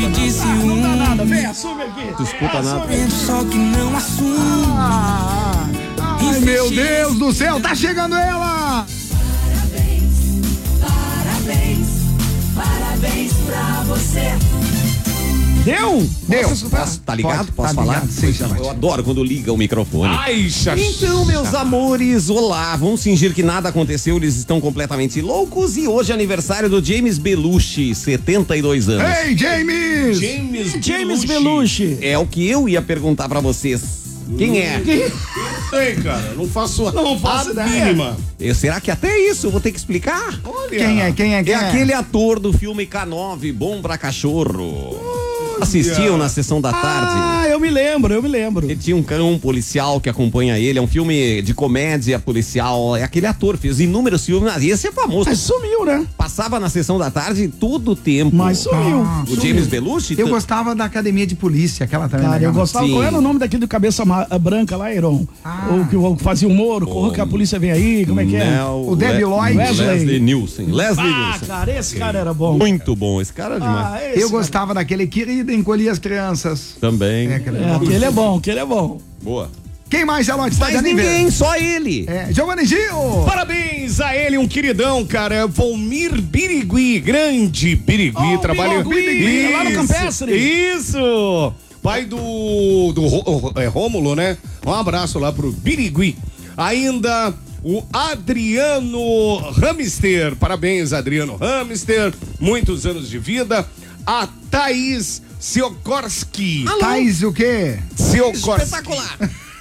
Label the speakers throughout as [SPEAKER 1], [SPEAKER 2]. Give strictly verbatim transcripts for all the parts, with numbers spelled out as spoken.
[SPEAKER 1] Disse
[SPEAKER 2] Ah, não dá
[SPEAKER 1] um.
[SPEAKER 2] nada, vem, assume aqui.
[SPEAKER 3] Tu escuta
[SPEAKER 2] é,
[SPEAKER 3] nada.
[SPEAKER 1] Só que não assume.
[SPEAKER 2] Ah,
[SPEAKER 4] Ai, meu Deus do céu, tá chegando ela!
[SPEAKER 5] Parabéns, parabéns pra você.
[SPEAKER 2] deu?
[SPEAKER 4] Deu.
[SPEAKER 2] Posso escutar?
[SPEAKER 3] Posso, tá ligado?
[SPEAKER 4] Pode,
[SPEAKER 3] Posso
[SPEAKER 4] tá
[SPEAKER 3] falar?
[SPEAKER 4] ligado, sim,
[SPEAKER 3] eu, eu adoro quando liga o microfone.
[SPEAKER 6] Ai, xaxá.
[SPEAKER 3] Então, meus amores, olá, vamos fingir que nada aconteceu, eles estão completamente loucos e hoje é aniversário do James Belushi, setenta e dois anos.
[SPEAKER 4] Ei, James!
[SPEAKER 6] James,
[SPEAKER 2] James Belushi.
[SPEAKER 3] É o que eu ia perguntar pra vocês. Quem é?
[SPEAKER 6] Não sei, cara. Não faço,
[SPEAKER 2] Não faço
[SPEAKER 6] a
[SPEAKER 2] ideia.
[SPEAKER 6] mínima.
[SPEAKER 3] Eu- será que até isso eu vou ter que explicar?
[SPEAKER 6] Olha.
[SPEAKER 4] Quem é? Quem é? Quem
[SPEAKER 3] É
[SPEAKER 4] é?
[SPEAKER 3] aquele ator do filme K nove, Bom pra Cachorro. Assistiam na sessão da tarde.
[SPEAKER 2] Ah, eu me lembro, eu me lembro.
[SPEAKER 3] Ele tinha um cão policial que acompanha ele. É um filme de comédia policial. É aquele ator, fez inúmeros filmes. E esse é famoso.
[SPEAKER 2] Mas sumiu, né?
[SPEAKER 3] Passava na sessão da tarde todo o tempo.
[SPEAKER 2] Mas sumiu.
[SPEAKER 4] Ah,
[SPEAKER 3] O James Belushi?
[SPEAKER 4] Eu
[SPEAKER 3] t-
[SPEAKER 4] gostava da academia de polícia, aquela também.
[SPEAKER 2] Cara, eu
[SPEAKER 4] legal.
[SPEAKER 2] gostava.
[SPEAKER 3] Sim.
[SPEAKER 2] Qual era o nome daquele do cabeça ma- branca lá, Iron?
[SPEAKER 4] Ah.
[SPEAKER 2] O que o- fazia humor, correu que a polícia vem aí, como é que é?
[SPEAKER 3] Nel-
[SPEAKER 4] O Debbie
[SPEAKER 3] Le-
[SPEAKER 4] Lloyd.
[SPEAKER 3] Leslie,
[SPEAKER 2] Wesley.
[SPEAKER 3] Nielsen. Leslie
[SPEAKER 2] Ah,
[SPEAKER 3] Nielsen.
[SPEAKER 2] cara, esse cara era bom.
[SPEAKER 3] Muito bom. Esse cara é demais.
[SPEAKER 2] Ah, esse
[SPEAKER 4] Eu
[SPEAKER 2] cara-
[SPEAKER 4] gostava daquele querido encolher as crianças.
[SPEAKER 3] Também.
[SPEAKER 4] É, aquele-
[SPEAKER 2] É, aquele é bom, aquele é bom.
[SPEAKER 3] Boa.
[SPEAKER 4] Quem mais, Alote? Está de
[SPEAKER 3] Mas
[SPEAKER 4] aniversário?
[SPEAKER 3] ninguém, só ele.
[SPEAKER 4] É, Giovanni Gil!
[SPEAKER 6] Parabéns a ele, um queridão, cara. Volmir Birigui, grande Birigui,
[SPEAKER 2] Oh,
[SPEAKER 6] trabalha
[SPEAKER 2] Birigui, lá no
[SPEAKER 6] Isso,
[SPEAKER 2] Campestre.
[SPEAKER 6] Isso! Pai do, do Rô- é, Rômulo, né? Um abraço lá pro Birigui. Ainda o Adriano Hamster. Parabéns, Adriano Hamster. Muitos anos de vida. A Thaís Siokorski.
[SPEAKER 4] Tais o quê?
[SPEAKER 6] Siokorski.
[SPEAKER 3] Espetacular.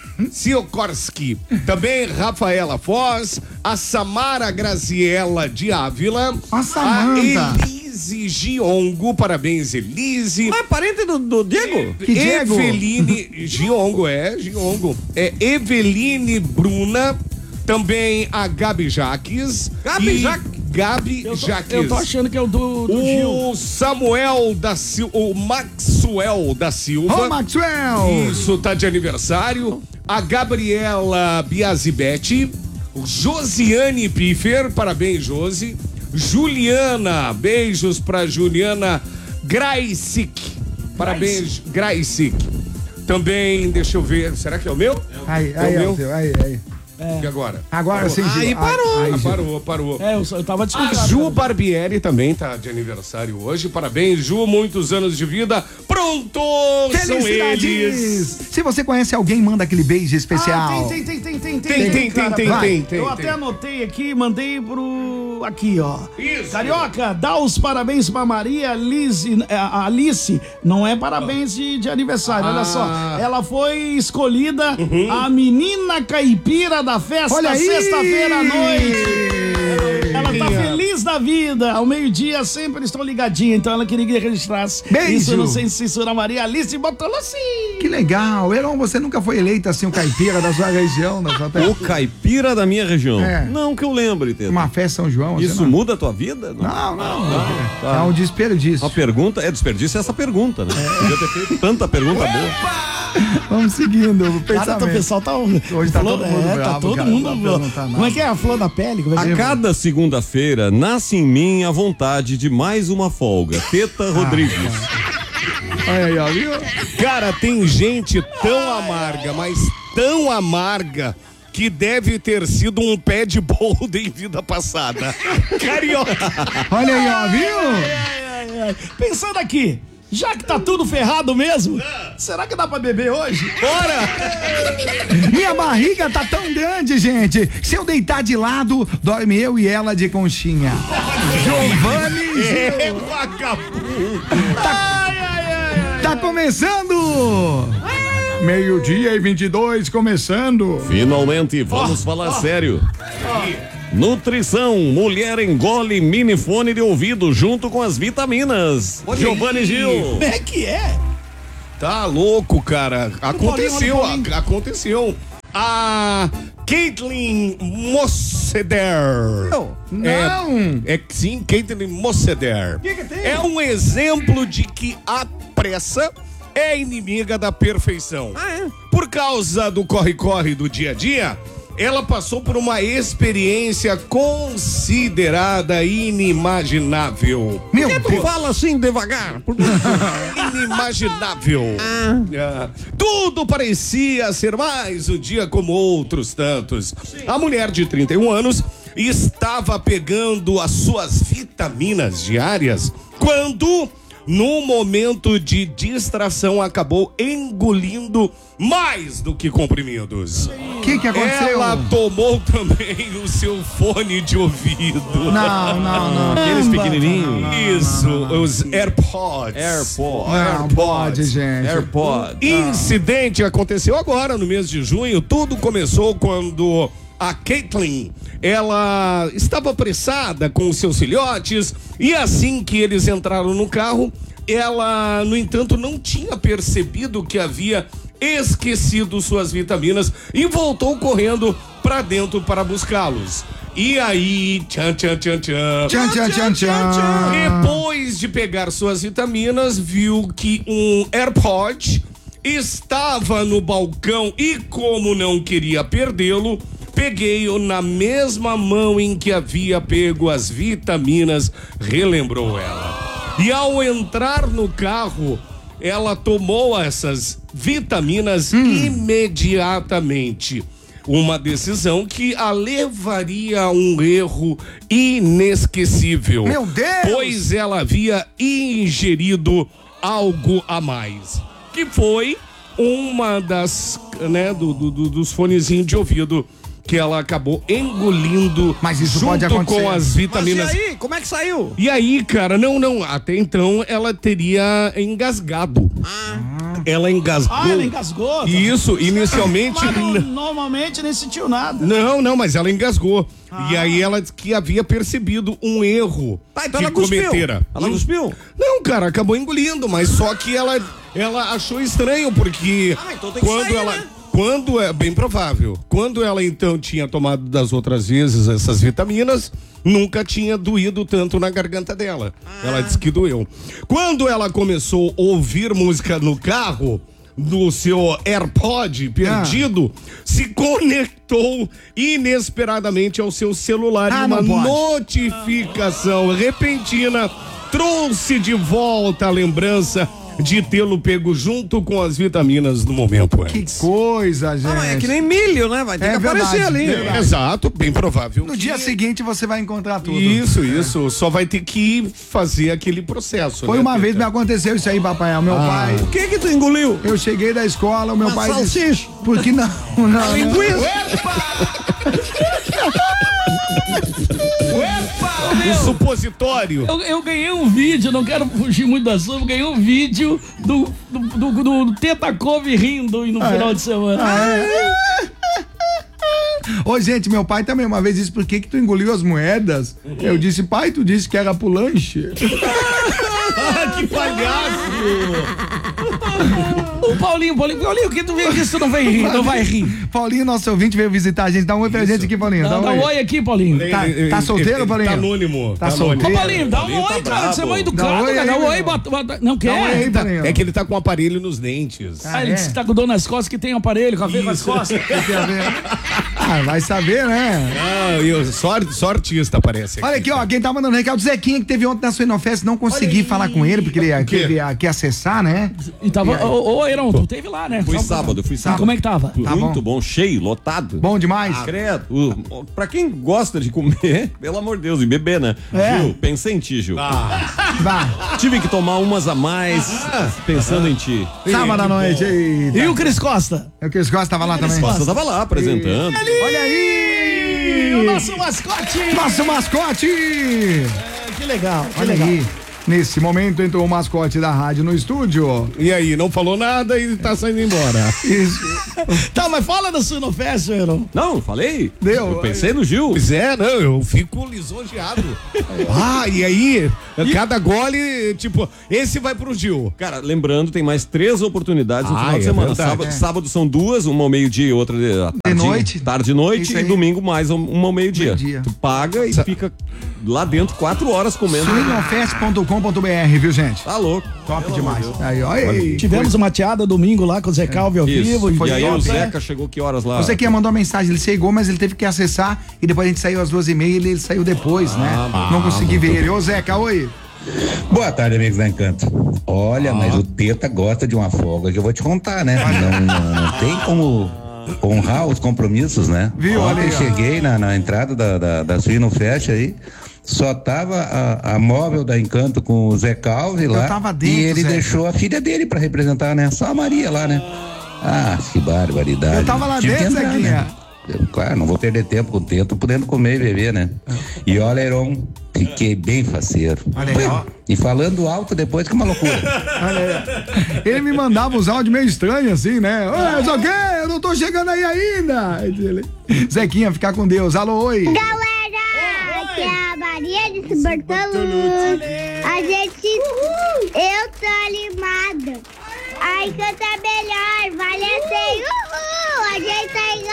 [SPEAKER 6] Siokorski. Também Rafaela Foz, a Samara Graziella de Ávila,
[SPEAKER 4] A Samanta.
[SPEAKER 6] a Elise Giongo, parabéns Elise.
[SPEAKER 3] Ah, parente do, do Diego?
[SPEAKER 4] Que Diego?
[SPEAKER 6] Eveline Giongo, é, Giongo. É Eveline Bruna, também a Gabi Jaques.
[SPEAKER 3] Gabi
[SPEAKER 6] e
[SPEAKER 3] Jaques.
[SPEAKER 6] Gabi
[SPEAKER 2] Eu tô,
[SPEAKER 6] Jaques.
[SPEAKER 2] eu tô achando que é o do, do Gil.
[SPEAKER 6] O Samuel da Silva, o Maxwell da Silva.
[SPEAKER 4] Ô, Maxwell!
[SPEAKER 6] Isso, tá de aniversário. A Gabriela Biasibetti. Josiane Piffer, parabéns, Josi. Juliana, beijos pra Juliana Graicic. Parabéns, Graicic. Também, deixa eu ver, será que é o meu?
[SPEAKER 4] Aí,
[SPEAKER 6] É
[SPEAKER 4] aí,
[SPEAKER 6] o
[SPEAKER 4] é
[SPEAKER 6] meu?
[SPEAKER 4] o teu, aí, aí.
[SPEAKER 6] E agora?
[SPEAKER 4] Agora sim, Gil.
[SPEAKER 3] Aí parou.
[SPEAKER 4] Aí,
[SPEAKER 6] Ah,
[SPEAKER 4] Gil.
[SPEAKER 6] parou, parou.
[SPEAKER 2] É, eu, só- eu tava
[SPEAKER 6] A
[SPEAKER 2] desligado.
[SPEAKER 6] Ju Barbieri também tá de aniversário hoje. Parabéns, Ju, muitos anos de vida. Pronto, são eles.
[SPEAKER 4] Felicidades! Se você conhece alguém, manda aquele beijo especial.
[SPEAKER 2] Ah, tem, tem, tem, tem, tem,
[SPEAKER 6] Tem, tem,
[SPEAKER 2] cara,
[SPEAKER 6] tem,
[SPEAKER 2] vai.
[SPEAKER 6] tem, tem,
[SPEAKER 2] Eu
[SPEAKER 6] tem.
[SPEAKER 2] até anotei aqui, mandei pro. Aqui, ó.
[SPEAKER 6] Isso.
[SPEAKER 2] Carioca, dá os parabéns pra Maria Alice. A Alice não é parabéns de, de aniversário, olha só.
[SPEAKER 6] Ah.
[SPEAKER 2] Ela foi escolhida a menina caipira da festa
[SPEAKER 4] Olha aí!
[SPEAKER 2] sexta-feira à noite. Ela tá feliz da vida. Ao meio-dia sempre estou ligadinha, então ela queria que registrasse.
[SPEAKER 4] Beijo.
[SPEAKER 2] Isso no Sem Censura Maria Alice botou assim.
[SPEAKER 4] Que legal. Heron, você nunca foi eleita assim o caipira da sua região, da sua terra?
[SPEAKER 3] O caipira da minha região.
[SPEAKER 4] É.
[SPEAKER 3] Não que eu lembre, Teta.
[SPEAKER 4] Uma festa São João? você
[SPEAKER 3] Isso
[SPEAKER 4] não?
[SPEAKER 3] muda a tua vida?
[SPEAKER 4] Não, não.
[SPEAKER 3] tá.
[SPEAKER 4] É um desperdício.
[SPEAKER 3] A pergunta é desperdício essa pergunta, né? Podia ter feito tanta pergunta boa.
[SPEAKER 4] Vamos seguindo o
[SPEAKER 2] Cara,
[SPEAKER 4] pensamento.
[SPEAKER 2] o pessoal tá.
[SPEAKER 4] Hoje tá
[SPEAKER 2] flor-
[SPEAKER 4] todo mundo
[SPEAKER 2] é,
[SPEAKER 4] bravo,
[SPEAKER 2] tá todo
[SPEAKER 4] cara,
[SPEAKER 2] mundo.
[SPEAKER 4] não vai perguntar nada.
[SPEAKER 2] Como é que é a flor da pele? Como é que
[SPEAKER 3] A
[SPEAKER 2] é?
[SPEAKER 3] cada segunda-feira nasce em mim a vontade de mais uma folga. Teta Rodrigues.
[SPEAKER 4] Olha aí, ó, viu?
[SPEAKER 6] Cara, tem gente tão amarga, mas tão amarga, que deve ter sido um pé de boldo em vida passada. Carioca.
[SPEAKER 4] Olha aí, ó, viu?
[SPEAKER 2] Ai, ai, ai. Pensando aqui, já que tá tudo ferrado mesmo, será que dá pra beber hoje?
[SPEAKER 6] Bora!
[SPEAKER 4] Minha barriga tá tão grande, gente. Se eu deitar de lado, dorme eu e ela de conchinha. Giovanni
[SPEAKER 6] É vagabundo.
[SPEAKER 2] Ai, ai, ai.
[SPEAKER 4] tá começando. Meio-dia e vinte e dois começando.
[SPEAKER 3] Finalmente, vamos falar sério. Nutrição, mulher engole minifone de ouvido junto com as vitaminas.
[SPEAKER 6] Olha
[SPEAKER 3] Giovanni
[SPEAKER 6] aí.
[SPEAKER 3] Gil.
[SPEAKER 2] Como é que é?
[SPEAKER 6] Tá louco, cara. Aconteceu,
[SPEAKER 2] Paulinho, olha o Paulinho.
[SPEAKER 6] a- aconteceu. A Caitlyn Mosseder.
[SPEAKER 4] Não.
[SPEAKER 6] É, é sim, Caitlyn Mosseder.
[SPEAKER 2] Que que tem?
[SPEAKER 6] É um exemplo de que a pressa é inimiga da perfeição.
[SPEAKER 2] Ah, é?
[SPEAKER 6] Por causa do corre-corre do dia a dia, ela passou por uma experiência considerada inimaginável.
[SPEAKER 4] Meu
[SPEAKER 3] Tu
[SPEAKER 4] Deus.
[SPEAKER 3] fala assim devagar. Por-
[SPEAKER 6] Inimaginável. Ah, tudo parecia ser mais um dia como outros tantos. A mulher de trinta e um anos estava pegando as suas vitaminas diárias quando, num momento de distração, acabou engolindo mais do que comprimidos.
[SPEAKER 4] O que que aconteceu?
[SPEAKER 6] Ela tomou também o seu fone de ouvido.
[SPEAKER 4] Não, não, não.
[SPEAKER 3] Aqueles pequenininhos.
[SPEAKER 6] Isso, os AirPods.
[SPEAKER 3] AirPods.
[SPEAKER 4] Não pode, gente.
[SPEAKER 3] AirPod.
[SPEAKER 6] Incidente aconteceu agora no mês de junho. Tudo começou quando a Caitlyn, ela estava apressada com os seus filhotes e assim que eles entraram no carro, ela, no entanto, não tinha percebido que havia esquecido suas vitaminas e voltou correndo para dentro para buscá-los. E aí, tchan, tchan, tchan, tchan.
[SPEAKER 4] Tchan, tchan, tchan, tchan.
[SPEAKER 6] Depois de pegar suas vitaminas, viu que um AirPod estava no balcão e, como não queria perdê-lo, peguei-o na mesma mão em que havia pego as vitaminas, relembrou ela. E ao entrar no carro, ela tomou essas vitaminas
[SPEAKER 4] Hum.
[SPEAKER 6] imediatamente. Uma decisão que a levaria a um erro inesquecível.
[SPEAKER 4] Meu Deus!
[SPEAKER 6] Pois ela havia ingerido algo a mais. Que foi uma das, né, do, do- do- dos fonezinhos de ouvido que ela acabou engolindo.
[SPEAKER 4] Mas isso
[SPEAKER 6] junto
[SPEAKER 4] pode acontecer.
[SPEAKER 6] com as vitaminas.
[SPEAKER 3] Mas e aí, como é que saiu?
[SPEAKER 6] E aí, cara, não, não, até então ela teria engasgado. Ela engasgou.
[SPEAKER 2] Ah, ela engasgou?
[SPEAKER 6] Isso, inicialmente.
[SPEAKER 2] Mas não-
[SPEAKER 6] n-
[SPEAKER 2] normalmente nem sentiu nada.
[SPEAKER 6] Não, não, mas ela engasgou. E aí ela disse que havia percebido um erro
[SPEAKER 3] Tá, então
[SPEAKER 6] que
[SPEAKER 3] ela cuspiu.
[SPEAKER 6] cometera.
[SPEAKER 3] Ela
[SPEAKER 6] Hum?
[SPEAKER 3] cuspiu?
[SPEAKER 6] Não, cara, acabou engolindo, mas só que ela, ela achou estranho, porque
[SPEAKER 3] Ah, então tem que
[SPEAKER 6] quando
[SPEAKER 3] sair,
[SPEAKER 6] ela.
[SPEAKER 3] né?
[SPEAKER 6] Quando é bem provável, quando ela então tinha tomado das outras vezes essas vitaminas, nunca tinha doído tanto na garganta dela. Ela disse que doeu. Quando ela começou a ouvir música no carro, do seu AirPod perdido, se conectou inesperadamente ao seu celular
[SPEAKER 4] Ah,
[SPEAKER 6] e uma
[SPEAKER 4] não pode.
[SPEAKER 6] notificação repentina trouxe de volta a lembrança de tê-lo pego junto com as vitaminas no momento
[SPEAKER 4] Que
[SPEAKER 6] antes.
[SPEAKER 4] coisa, gente.
[SPEAKER 3] Ah, mas é que nem milho, né? Vai ter
[SPEAKER 4] É
[SPEAKER 3] que aparecer
[SPEAKER 4] verdade,
[SPEAKER 3] ali.
[SPEAKER 4] verdade.
[SPEAKER 6] Exato, bem provável.
[SPEAKER 4] No
[SPEAKER 6] que-
[SPEAKER 4] dia seguinte você vai encontrar tudo.
[SPEAKER 6] Isso, isso. Só vai ter que fazer aquele processo.
[SPEAKER 4] Foi
[SPEAKER 6] né,
[SPEAKER 4] uma vez me
[SPEAKER 6] Teta?
[SPEAKER 4] aconteceu isso aí, papai. O meu
[SPEAKER 6] Ah.
[SPEAKER 4] pai.
[SPEAKER 3] O que que tu engoliu?
[SPEAKER 4] Eu cheguei da escola, o meu
[SPEAKER 3] Uma
[SPEAKER 4] pai disse.
[SPEAKER 3] salsicha.
[SPEAKER 4] Por que não? Não, não.
[SPEAKER 6] O supositório.
[SPEAKER 2] Eu, eu ganhei um vídeo, não quero fugir muito do assunto, ganhei um vídeo do, do, do, do Teta Couve rindo no final de semana.
[SPEAKER 4] Ô, gente, meu pai também uma vez disse: por que que tu engoliu as moedas? Eu disse: pai, tu disse que era pro lanche.
[SPEAKER 6] Ah, que palhaço!
[SPEAKER 2] O Paulinho, Paulinho, Paulinho, o que tu vê aqui se tu não vai rir? Não vai rir.
[SPEAKER 4] Paulinho, nosso ouvinte, veio visitar a gente. Dá um oi pra gente aqui, Paulinho.
[SPEAKER 2] Dá,
[SPEAKER 4] Dá um
[SPEAKER 2] dá um
[SPEAKER 4] oi.
[SPEAKER 2] oi aqui, Paulinho.
[SPEAKER 4] Tá- tá solteiro, Paulinho?
[SPEAKER 6] Tá anônimo.
[SPEAKER 4] Tá
[SPEAKER 6] anônimo.
[SPEAKER 2] Ô,
[SPEAKER 4] solteiro.
[SPEAKER 2] Paulinho, dá um
[SPEAKER 3] Paulinho tá
[SPEAKER 2] oi, cara. Você é mãe
[SPEAKER 3] brabo.
[SPEAKER 2] educado,
[SPEAKER 4] Dá um oi
[SPEAKER 2] cara. Dá um
[SPEAKER 4] aí,
[SPEAKER 2] oi,
[SPEAKER 4] meu.
[SPEAKER 2] bota, bota- Não
[SPEAKER 4] Dá um oi aí,
[SPEAKER 2] quer?
[SPEAKER 4] Paulinho.
[SPEAKER 6] É que ele tá com um aparelho nos dentes.
[SPEAKER 2] Ah, ele disse que tá com dor nas costas, que tem aparelho, com a veia nas costas.
[SPEAKER 4] Quer ver? Ah, vai saber, né?
[SPEAKER 6] Ah, eu, só, só artista parece.
[SPEAKER 4] Olha aqui, ó, quem tá mandando recado, Zequinha, que teve ontem na Suinofest, não consegui falar com ele, porque ele
[SPEAKER 6] quê?
[SPEAKER 4] teve a- que acessar, né?
[SPEAKER 2] E tava, ô, ô, Heron, tu teve lá, né?
[SPEAKER 3] Fui
[SPEAKER 2] Só-
[SPEAKER 3] sábado, fui sábado.
[SPEAKER 2] Como é que tava?
[SPEAKER 4] Tá
[SPEAKER 3] Muito
[SPEAKER 4] bom.
[SPEAKER 3] bom. cheio, lotado.
[SPEAKER 4] Bom demais.
[SPEAKER 3] Ah, credo. Uh, pra quem gosta de comer, pelo amor de Deus, e beber, né?
[SPEAKER 2] É.
[SPEAKER 3] Gil, pensei em ti, Gil.
[SPEAKER 4] Vá.
[SPEAKER 3] Tive que tomar umas a mais, pensando em ti.
[SPEAKER 4] Sábado à noite. Eita.
[SPEAKER 2] E o Cris Costa?
[SPEAKER 4] É o Cris Costa tava lá também.
[SPEAKER 3] Nossa, eu tava lá apresentando.
[SPEAKER 4] Olha
[SPEAKER 2] E o
[SPEAKER 4] aí!
[SPEAKER 2] nosso mascote!
[SPEAKER 4] Nosso mascote!
[SPEAKER 2] É, que legal, que
[SPEAKER 4] Olha
[SPEAKER 2] legal.
[SPEAKER 4] aí. Nesse momento entrou o mascote da rádio no estúdio.
[SPEAKER 6] E aí, não falou nada e tá saindo embora.
[SPEAKER 4] Isso.
[SPEAKER 2] Tá, mas fala do Suinofest, Heron.
[SPEAKER 3] Não, falei.
[SPEAKER 4] Deu.
[SPEAKER 3] Eu pensei no Gil.
[SPEAKER 6] Pois é, não, eu fico lisonjeado. Ah, e aí, cada gole, tipo, esse vai pro Gil.
[SPEAKER 3] Cara, lembrando, tem mais três oportunidades no
[SPEAKER 6] Ah,
[SPEAKER 3] final de
[SPEAKER 6] é
[SPEAKER 3] semana.
[SPEAKER 6] verdade.
[SPEAKER 3] Sábado,
[SPEAKER 4] É.
[SPEAKER 3] sábado são duas, uma ao meio-dia e outra de, à tarde,
[SPEAKER 4] noite.
[SPEAKER 3] Tarde e noite
[SPEAKER 4] Isso
[SPEAKER 3] e
[SPEAKER 4] aí.
[SPEAKER 3] domingo mais uma ao meio-dia.
[SPEAKER 4] Meio-dia.
[SPEAKER 3] Tu paga e fica lá dentro quatro horas comendo.
[SPEAKER 4] suinofest ponto com com ponto b r, viu, gente?
[SPEAKER 3] Tá louco.
[SPEAKER 4] Top
[SPEAKER 3] Pelo
[SPEAKER 4] demais.
[SPEAKER 3] amor de Deus.
[SPEAKER 4] Aí, ó, ei,
[SPEAKER 2] Tivemos uma teada domingo lá com o Zé Calvi ao
[SPEAKER 3] Isso.
[SPEAKER 2] vivo.
[SPEAKER 3] E aí
[SPEAKER 2] top,
[SPEAKER 3] o
[SPEAKER 2] né?
[SPEAKER 3] Zeca chegou que horas lá?
[SPEAKER 4] Você que mandou uma mensagem, ele chegou, mas ele teve que acessar e depois a gente saiu às duas e meia e ele saiu depois, né? Não consegui ver ele. Ô, Zeca, oi.
[SPEAKER 1] Boa tarde, amigos da Encanto. Olha, mas o Teta gosta de uma folga que eu vou te contar, né? Não, não, não tem como honrar os compromissos, né?
[SPEAKER 4] Viu, olha
[SPEAKER 1] Ontem
[SPEAKER 4] aí, ó.
[SPEAKER 1] cheguei na, na entrada da, da, da Suíno Fest aí, só tava a, a móvel da Encanto com o Zé Calvi lá.
[SPEAKER 4] tava dentro,
[SPEAKER 1] e ele
[SPEAKER 4] Zé.
[SPEAKER 1] deixou a filha dele pra representar, né? Só a Maria lá, né? Ah, que barbaridade.
[SPEAKER 4] Eu tava lá
[SPEAKER 1] Tive que
[SPEAKER 4] dentro,
[SPEAKER 1] entrar,
[SPEAKER 4] Zequinha.
[SPEAKER 1] né? Eu, claro, não vou perder tempo com o Teta, podendo comer e beber, né? E olha, Heron, fiquei bem faceiro.
[SPEAKER 4] Olha aí, ó.
[SPEAKER 1] E falando alto depois que é uma loucura.
[SPEAKER 4] Olha aí. Ele me mandava uns áudios meio estranhos assim, né? Ô, só que eu não tô chegando aí ainda. Ele... Zequinha, ficar com Deus. Alô, oi.
[SPEAKER 7] Galera, aqui é a Maria de Bertolucci. A gente, eu tô animada. Aí canta melhor, vale assim, uhul, a gente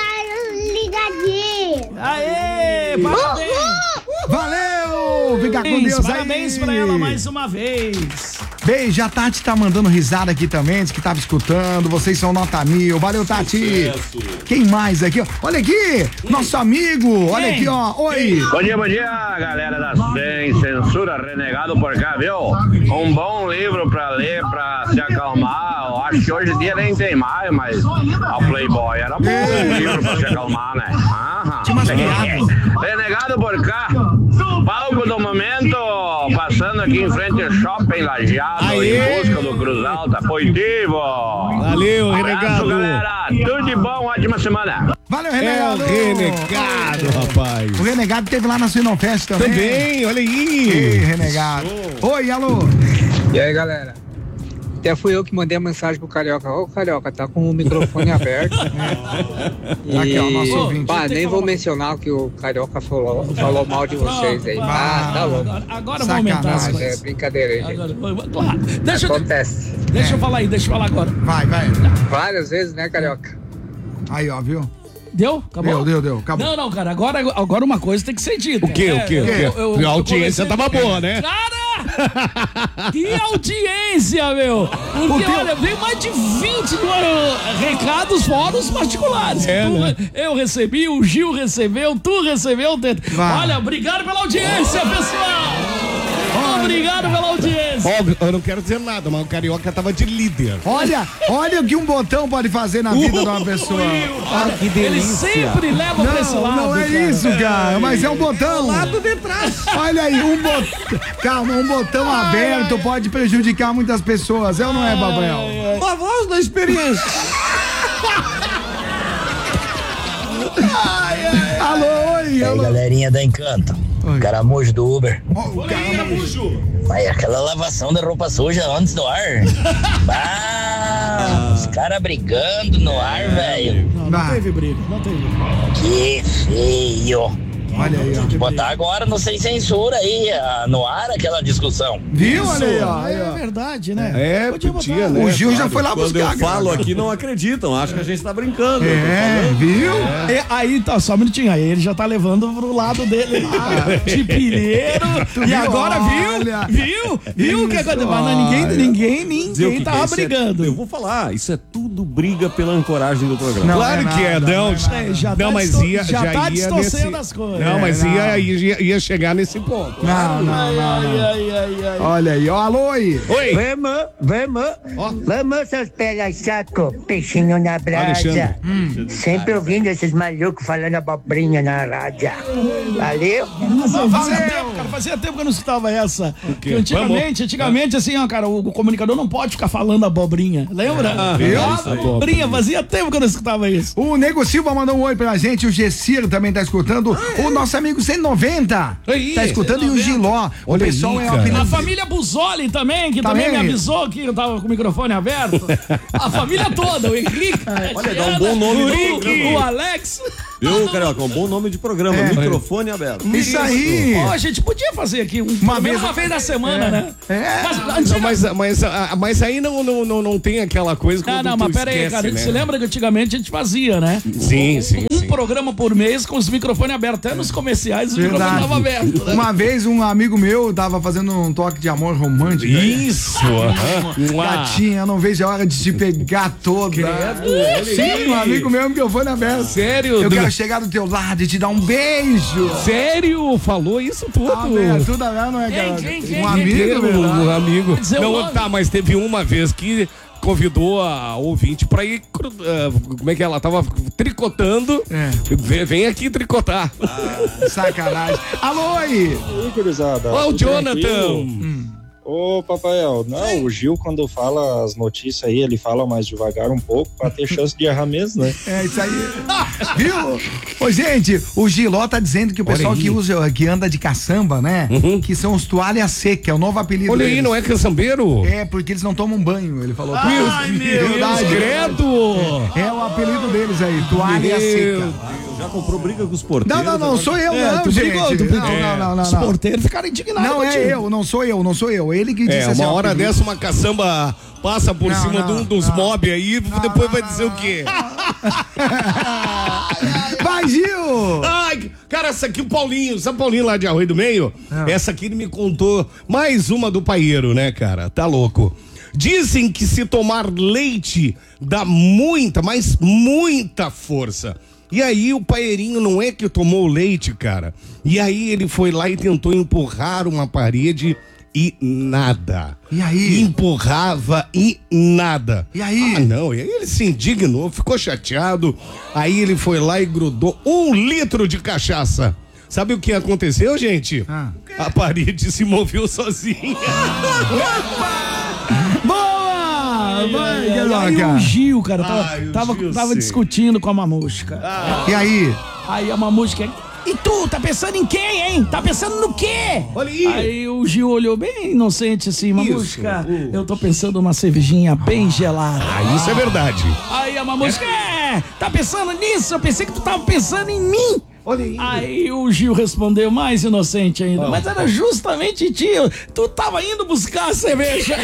[SPEAKER 7] tá ligadinho.
[SPEAKER 2] Aê, parabéns.
[SPEAKER 7] Uhul.
[SPEAKER 4] Valeu! Fica com Deus aí.
[SPEAKER 2] Parabéns pra ela mais uma vez.
[SPEAKER 4] Beijo, a Tati tá mandando risada aqui também, diz que tava escutando, vocês são nota mil, valeu Tati. Quem mais aqui, ó? Olha aqui, nosso amigo, olha aqui, ó, oi.
[SPEAKER 8] Bom dia, bom dia, galera da Sem Censura, Renegado por cá, viu? Um bom livro pra ler, pra se acalmar. Eu acho que hoje em dia nem tem mais, mas a Playboy era bom um livro pra se acalmar, né? Aham. Renegado por cá, palco do momento, passando aqui em frente ao Shopping Lajeado, em busca do Cruz Alta, positivo.
[SPEAKER 6] Valeu,
[SPEAKER 8] Abraço,
[SPEAKER 6] Renegado.
[SPEAKER 8] galera. Tudo de bom, ótima semana.
[SPEAKER 4] Valeu,
[SPEAKER 6] É o
[SPEAKER 4] Renegado.
[SPEAKER 6] Renegado, rapaz.
[SPEAKER 4] O Renegado teve lá na Sinofest também.
[SPEAKER 6] Também, olha
[SPEAKER 4] Ei,
[SPEAKER 6] aí.
[SPEAKER 4] Renegado. Oi, alô.
[SPEAKER 9] E aí, galera? Até fui eu que mandei a mensagem pro Carioca. Ô, Carioca, tá com o microfone aberto. E...
[SPEAKER 4] Aqui, ó, nosso ouvinte.
[SPEAKER 9] Pá, nem vou mencionar o que o Carioca falou, falou mal de vocês aí. Ah, tá louco.
[SPEAKER 2] Agora, agora vou aumentar as
[SPEAKER 4] Sacanagem.
[SPEAKER 9] É
[SPEAKER 2] coisas.
[SPEAKER 9] brincadeira aí, gente.
[SPEAKER 2] Agora, claro. Deixa, eu-
[SPEAKER 9] Acontece.
[SPEAKER 2] deixa eu falar aí, deixa eu falar agora.
[SPEAKER 4] Vai, vai.
[SPEAKER 9] Várias vezes, né, Carioca?
[SPEAKER 4] Aí, ó, viu?
[SPEAKER 2] Deu? Acabou?
[SPEAKER 4] Deu, deu, deu. Acabou.
[SPEAKER 2] Não, não, cara, agora, agora uma coisa tem que ser dita.
[SPEAKER 6] O quê, o quê, o quê?
[SPEAKER 2] eu- eu- eu
[SPEAKER 6] A audiência
[SPEAKER 2] comecei-
[SPEAKER 6] tava boa, né?
[SPEAKER 2] Cara! Que audiência, meu! Porque,
[SPEAKER 4] teu-
[SPEAKER 2] olha, veio mais de vinte uh, recados fora os particulares.
[SPEAKER 6] É,
[SPEAKER 2] Tu-
[SPEAKER 6] né?
[SPEAKER 2] Eu recebi, o Gil recebeu, tu recebeu. o Teta.
[SPEAKER 4] Vai.
[SPEAKER 2] Olha, obrigado pela audiência, pessoal! Obrigado pela audiência!
[SPEAKER 6] Ó, eu não quero dizer nada, mas o Carioca tava de líder.
[SPEAKER 4] Olha, olha o que um botão pode fazer na vida de uma pessoa.
[SPEAKER 2] Ah, que delícia! Ele sempre leva pra esse
[SPEAKER 4] Não,
[SPEAKER 2] lado.
[SPEAKER 4] não é
[SPEAKER 2] cara.
[SPEAKER 4] isso, cara, mas é um botão.
[SPEAKER 6] Lado de trás.
[SPEAKER 4] Olha aí, um botão. Calma, um botão aberto pode prejudicar muitas pessoas. É ou não é, Babel?
[SPEAKER 6] A voz da experiência.
[SPEAKER 4] Alô, oi,
[SPEAKER 10] E aí,
[SPEAKER 4] alô.
[SPEAKER 10] galerinha da Encanto.
[SPEAKER 4] Oi.
[SPEAKER 10] Caramujo do Uber.
[SPEAKER 4] Ó, o cara-
[SPEAKER 10] Mas aquela lavação da roupa suja antes do ar. Bah, os caras brigando no ar, velho.
[SPEAKER 2] Não, não
[SPEAKER 4] Vai.
[SPEAKER 2] teve briga, não teve briga.
[SPEAKER 10] Que feio.
[SPEAKER 4] Olha aí, ó.
[SPEAKER 10] Botar agora no Sem Censura aí, ah, no ar, aquela discussão.
[SPEAKER 4] Viu? Olha aí, ó. Aí,
[SPEAKER 2] É
[SPEAKER 4] ó.
[SPEAKER 2] verdade, né?
[SPEAKER 6] É,
[SPEAKER 2] Podia
[SPEAKER 6] podia,
[SPEAKER 2] botar.
[SPEAKER 6] né?
[SPEAKER 4] O Gil já foi lá
[SPEAKER 3] Quando
[SPEAKER 4] buscar.
[SPEAKER 3] eu falo
[SPEAKER 4] cara.
[SPEAKER 3] aqui, não acreditam. Acham que a gente tá brincando. eu tô
[SPEAKER 4] É,
[SPEAKER 3] falando.
[SPEAKER 4] viu?
[SPEAKER 2] E aí, tá, só um minutinho. Aí ele já tá levando pro lado dele lá, de pilheiro. E
[SPEAKER 4] viu?
[SPEAKER 2] agora,
[SPEAKER 4] Olha.
[SPEAKER 2] viu? Viu? Viu? Que
[SPEAKER 4] Isso,
[SPEAKER 2] coisa? Mas não, ninguém,
[SPEAKER 4] olha.
[SPEAKER 2] ninguém,
[SPEAKER 3] Dizer o
[SPEAKER 2] ninguém
[SPEAKER 3] que que é
[SPEAKER 2] tava
[SPEAKER 3] isso? É-
[SPEAKER 2] brigando.
[SPEAKER 3] eu vou falar, isso é tudo briga pela ancoragem do programa.
[SPEAKER 4] Não,
[SPEAKER 6] Claro
[SPEAKER 4] é
[SPEAKER 6] que é,
[SPEAKER 4] nada,
[SPEAKER 6] não.
[SPEAKER 4] não é nada.
[SPEAKER 2] É, já
[SPEAKER 6] não,
[SPEAKER 2] tá
[SPEAKER 6] mas
[SPEAKER 2] disto-
[SPEAKER 6] ia,
[SPEAKER 2] já
[SPEAKER 6] já,
[SPEAKER 2] tá
[SPEAKER 6] ia
[SPEAKER 2] distorcendo
[SPEAKER 6] nesse...
[SPEAKER 2] as coisas.
[SPEAKER 6] Não,
[SPEAKER 4] É,
[SPEAKER 6] mas
[SPEAKER 4] não.
[SPEAKER 6] Ia, ia, ia chegar nesse ponto.
[SPEAKER 4] Não, não, não,
[SPEAKER 2] Ai,
[SPEAKER 4] não.
[SPEAKER 2] ai, ai, ai.
[SPEAKER 4] Olha aí, ó. Alô, oi.
[SPEAKER 6] Oi.
[SPEAKER 11] Vamos, vamos, vamos, seus pega saco, peixinho na brasa.
[SPEAKER 6] Alexandre.
[SPEAKER 11] Sempre ouvindo esses malucos falando abobrinha na rádio. Valeu?
[SPEAKER 2] Fazia tempo, cara, fazia tempo que eu não escutava essa.
[SPEAKER 6] quê?
[SPEAKER 2] Que antigamente, antigamente, assim, ó, cara, o, o comunicador não pode ficar falando abobrinha. Lembra?
[SPEAKER 4] viu?
[SPEAKER 2] Abobrinha, fazia tempo que eu não escutava isso.
[SPEAKER 4] O Nego Silva mandou um oi pra gente, o Gessir também tá escutando, o nosso amigo cento e noventa
[SPEAKER 6] Aí,
[SPEAKER 4] tá escutando e o Giló. O
[SPEAKER 6] Olha
[SPEAKER 4] pessoal
[SPEAKER 6] aí,
[SPEAKER 4] é o
[SPEAKER 6] cara.
[SPEAKER 4] apelido.
[SPEAKER 2] A família Buzoli também, que também,
[SPEAKER 4] Também.
[SPEAKER 2] me avisou que eu tava com o microfone aberto. A família toda, o Henrique.
[SPEAKER 3] Olha, dá um bom nome
[SPEAKER 2] o
[SPEAKER 3] do
[SPEAKER 2] Rick,
[SPEAKER 3] programa.
[SPEAKER 2] o Alex.
[SPEAKER 3] Viu, Carioca? Um bom nome de programa.
[SPEAKER 4] É.
[SPEAKER 3] Microfone aberto.
[SPEAKER 4] Isso aí.
[SPEAKER 2] Ó, a gente podia fazer aqui um uma vez, uma vez na semana, né?
[SPEAKER 4] É.
[SPEAKER 2] Mas,
[SPEAKER 6] Não,
[SPEAKER 2] antiga-
[SPEAKER 6] mas, mas, ah, mas aí não, não, não, não tem aquela coisa que
[SPEAKER 2] Não, não, mas pera aí, cara.
[SPEAKER 6] né?
[SPEAKER 2] Você lembra que antigamente a gente fazia, né?
[SPEAKER 6] Sim, sim,
[SPEAKER 2] Um
[SPEAKER 6] sim.
[SPEAKER 2] programa por mês com os microfones abertos. Até no os comerciais, o
[SPEAKER 4] Verdade.
[SPEAKER 2] microfone tava aberto. Né?
[SPEAKER 4] Uma vez um amigo meu tava fazendo um toque de amor romântico.
[SPEAKER 3] Isso!
[SPEAKER 4] Gatinha, eu não vejo a hora de te pegar toda.
[SPEAKER 6] Credo,
[SPEAKER 4] Sim, um amigo meu que eu fui na aberta.
[SPEAKER 6] Sério?
[SPEAKER 4] Eu quero chegar do teu lado e te dar um beijo.
[SPEAKER 6] Sério? Falou isso tudo?
[SPEAKER 4] Ah, velho, tudo a ver, não é, cara?
[SPEAKER 2] Quem, quem,
[SPEAKER 4] Um
[SPEAKER 2] quem,
[SPEAKER 4] amigo,
[SPEAKER 6] Um, um amigo.
[SPEAKER 2] Dizer o
[SPEAKER 6] Não,
[SPEAKER 2] nome.
[SPEAKER 6] tá, mas teve uma vez que convidou a ouvinte pra ir, cru- ah, como é que ela tava tricotando.
[SPEAKER 4] É.
[SPEAKER 6] Vem, vem aqui tricotar.
[SPEAKER 4] Sacanagem. Alô, aí.
[SPEAKER 12] Oi, gurizada.
[SPEAKER 6] Ó, o
[SPEAKER 12] Tudo
[SPEAKER 6] Jonathan.
[SPEAKER 12] tranquilo?
[SPEAKER 4] Hum.
[SPEAKER 12] Ô, Papael, não, o Gil, quando fala as notícias aí, ele fala mais devagar um pouco pra ter chance de errar mesmo, né?
[SPEAKER 4] É isso aí. Viu? Ô, gente, o Giló tá dizendo que o pessoal que usa, que anda de caçamba, né?
[SPEAKER 6] Uhum.
[SPEAKER 4] Que são os toalhas secas, é o novo apelido
[SPEAKER 6] Olha aí,
[SPEAKER 4] deles.
[SPEAKER 6] não é caçambeiro?
[SPEAKER 4] É, porque eles não tomam banho, ele falou.
[SPEAKER 2] Ai, meu
[SPEAKER 4] Verdade.
[SPEAKER 2] Deus.
[SPEAKER 6] Credo!
[SPEAKER 4] É o apelido deles aí, toalha seca.
[SPEAKER 3] Já comprou briga com os porteiros?
[SPEAKER 4] Não, não, não, sou eu,
[SPEAKER 2] É,
[SPEAKER 4] não,
[SPEAKER 2] tu
[SPEAKER 4] gente.
[SPEAKER 2] brigou, tu
[SPEAKER 4] Não,
[SPEAKER 2] brigou.
[SPEAKER 4] não, não, não,
[SPEAKER 2] Os
[SPEAKER 4] não.
[SPEAKER 2] porteiros ficaram indignados.
[SPEAKER 4] Não é
[SPEAKER 2] contigo.
[SPEAKER 4] eu, não sou eu, não sou eu. Ele que disse
[SPEAKER 6] É,
[SPEAKER 4] assim,
[SPEAKER 6] uma
[SPEAKER 4] ó,
[SPEAKER 6] hora
[SPEAKER 4] apelido.
[SPEAKER 6] dessa uma caçamba passa por
[SPEAKER 4] Não,
[SPEAKER 6] cima
[SPEAKER 4] não,
[SPEAKER 6] de um dos
[SPEAKER 4] não.
[SPEAKER 6] mob aí, depois vai dizer o quê?
[SPEAKER 4] Vai, Gil!
[SPEAKER 6] Ai, cara, essa aqui o Paulinho, sabe o Paulinho lá de Arroio do Meio?
[SPEAKER 4] É.
[SPEAKER 6] Essa aqui ele me contou mais uma do paieiro, né, cara? Tá louco. Dizem que se tomar leite dá muita, mas muita força. E aí o paeirinho não é que tomou o leite, cara. E aí ele foi lá e tentou empurrar uma parede e nada.
[SPEAKER 4] E aí?
[SPEAKER 6] Empurrava e nada.
[SPEAKER 4] E aí?
[SPEAKER 6] Ah, não. E aí ele se indignou, ficou chateado. Aí ele foi lá e grudou um litro de cachaça. Sabe o que aconteceu, gente?
[SPEAKER 4] Ah.
[SPEAKER 6] A parede se moveu sozinha.
[SPEAKER 4] Boa!
[SPEAKER 2] Ai,
[SPEAKER 4] Vai,
[SPEAKER 2] ai, ai,
[SPEAKER 4] Gueroca.
[SPEAKER 2] aí o Gil, cara, tava,
[SPEAKER 6] Ai, o
[SPEAKER 2] tava,
[SPEAKER 6] Gil,
[SPEAKER 2] tava
[SPEAKER 6] sim.
[SPEAKER 2] discutindo com a Mamusca.
[SPEAKER 4] E aí?
[SPEAKER 2] Aí a Mamusca, e tu, tá pensando em quem, hein? Tá pensando no quê?
[SPEAKER 6] Olha aí.
[SPEAKER 2] Aí o Gil olhou bem inocente assim, Mamusca,
[SPEAKER 6] Isso.
[SPEAKER 2] eu tô pensando numa cervejinha bem gelada.
[SPEAKER 6] Ah, isso é verdade.
[SPEAKER 2] Aí a Mamusca, é, tá pensando nisso? Eu pensei que tu tava pensando em mim.
[SPEAKER 6] Olha aí.
[SPEAKER 2] Aí o Gil respondeu mais inocente ainda, mas era justamente tio, tu tava indo buscar a cerveja.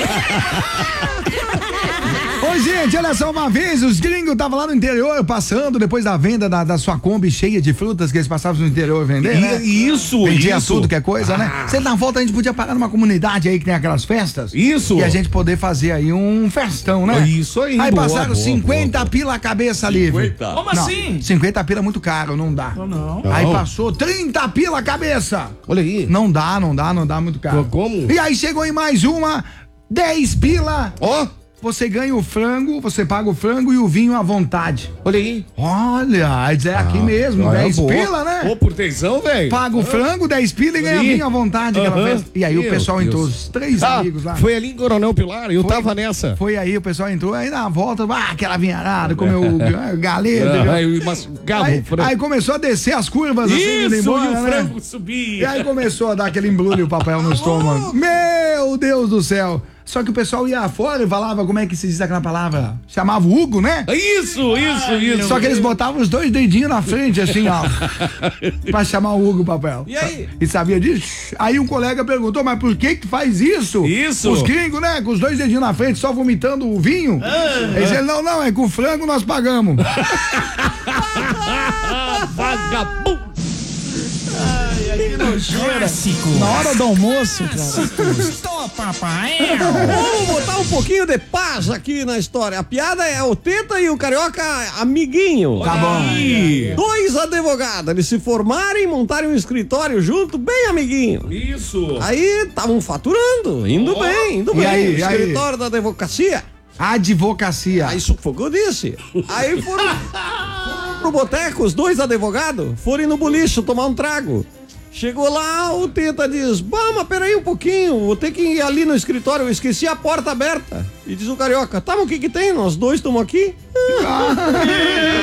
[SPEAKER 4] Ô, gente, olha só, uma vez os gringos estavam lá no interior passando, depois da venda da, da sua Kombi cheia de frutas que eles passavam no interior vender, né?
[SPEAKER 6] E- Isso,
[SPEAKER 4] Vendia
[SPEAKER 6] isso.
[SPEAKER 4] tudo que é coisa, né?
[SPEAKER 6] Ah.
[SPEAKER 4] Você na volta a gente podia parar numa comunidade aí que tem aquelas festas.
[SPEAKER 6] Isso.
[SPEAKER 4] E a gente poder fazer aí um festão, né?
[SPEAKER 6] Isso aí,
[SPEAKER 4] Aí
[SPEAKER 6] boa,
[SPEAKER 4] passaram
[SPEAKER 6] boa,
[SPEAKER 4] cinquenta
[SPEAKER 6] boa, boa.
[SPEAKER 4] pila a cabeça livre.
[SPEAKER 3] cinquenta?
[SPEAKER 2] Como
[SPEAKER 4] Não,
[SPEAKER 2] assim?
[SPEAKER 4] cinquenta pila é muito caro, não dá.
[SPEAKER 2] Não.
[SPEAKER 4] Aí
[SPEAKER 6] Não.
[SPEAKER 4] passou trinta pila a cabeça.
[SPEAKER 6] Olha aí.
[SPEAKER 4] Não dá, não dá, não dá muito caro.
[SPEAKER 6] Como?
[SPEAKER 4] E aí chegou em mais uma, dez pila.
[SPEAKER 6] Ó,
[SPEAKER 4] Você ganha o frango, você paga o frango e o vinho à vontade.
[SPEAKER 6] olha aí.
[SPEAKER 4] Olha, é aqui mesmo,
[SPEAKER 6] Ah, é
[SPEAKER 4] dez
[SPEAKER 6] boa.
[SPEAKER 4] pila, né?
[SPEAKER 6] Ô, por tesão, velho.
[SPEAKER 4] Paga o frango, dez pila e ganha
[SPEAKER 6] Aí.
[SPEAKER 4] vinho à vontade aquela
[SPEAKER 6] Aham.
[SPEAKER 4] festa. E aí o
[SPEAKER 6] Meu
[SPEAKER 4] pessoal
[SPEAKER 6] Deus.
[SPEAKER 4] entrou, os três
[SPEAKER 6] Ah,
[SPEAKER 4] amigos lá.
[SPEAKER 6] foi ali em Coronel Pilar, eu
[SPEAKER 4] Foi-
[SPEAKER 6] tava nessa.
[SPEAKER 4] Foi aí, o pessoal entrou, aí na volta, ah, aquela vinharada, comeu o ga- galeta.
[SPEAKER 6] Ah,
[SPEAKER 4] entendeu?
[SPEAKER 6] aí, mas, galo,
[SPEAKER 4] Aí,
[SPEAKER 6] frango.
[SPEAKER 4] aí começou a descer as curvas assim, indo
[SPEAKER 6] Isso,
[SPEAKER 4] embora,
[SPEAKER 6] e o
[SPEAKER 4] né?
[SPEAKER 6] frango
[SPEAKER 4] E
[SPEAKER 6] subia.
[SPEAKER 4] aí começou a dar aquele embrulho, o papel no estômago. Meu Deus do céu! Só que o pessoal ia fora e falava, como é que se diz aquela palavra? Chamava o Hugo, né?
[SPEAKER 6] Isso, isso, isso.
[SPEAKER 4] Só que eles botavam os dois dedinhos na frente, assim, ó. Pra chamar o Hugo, papel.
[SPEAKER 3] E aí?
[SPEAKER 4] E sabia disso? Aí um colega perguntou, mas por que que faz isso?
[SPEAKER 6] Isso.
[SPEAKER 4] Os gringos, né? Com os dois dedinhos na frente, só vomitando o vinho. Eles disseram, não, não, é com o frango nós pagamos.
[SPEAKER 6] Vagabundo.
[SPEAKER 2] Que nojeira. Na hora do almoço, cara.
[SPEAKER 3] Vamos botar um pouquinho de paz aqui na história. A piada é o Teta e o Carioca amiguinho.
[SPEAKER 4] Tá bom.
[SPEAKER 3] Aí. Dois advogados, eles se formarem, montarem um escritório junto, bem amiguinho.
[SPEAKER 6] Isso.
[SPEAKER 3] Aí estavam faturando, indo bem, indo
[SPEAKER 4] E
[SPEAKER 3] bem.
[SPEAKER 4] aí, e aí?
[SPEAKER 3] Escritório da advocacia.
[SPEAKER 4] Advocacia.
[SPEAKER 3] Aí sufocou disse. Aí foram, foram pro boteco, os dois advogados, foram no boliche tomar um trago. Chegou lá, o Teta diz, bah, mas peraí um pouquinho, vou ter que ir ali no escritório, eu esqueci a porta aberta. E diz o Carioca, tá, mas o que que tem? Nós dois estamos aqui.